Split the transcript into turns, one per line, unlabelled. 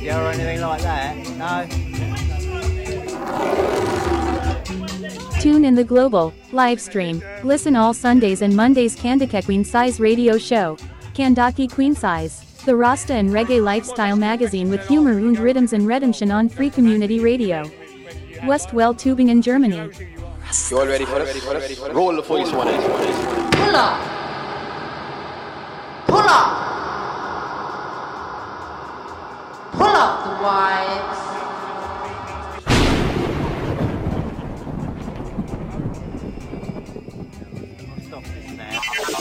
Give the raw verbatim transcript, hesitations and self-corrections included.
media or anything like that. No.
Tune in the global live stream. Listen all Sundays and Mondays Kandake Queen Size radio show. Kandaki Queen Size. The Rasta and Reggae Lifestyle magazine with humor und rhythms and redemption on Free Community Radio. Westwell Tübingen, Germany.
You all ready for this? Roll the voice one.
Pull up. Pull up. Pull up the vibes.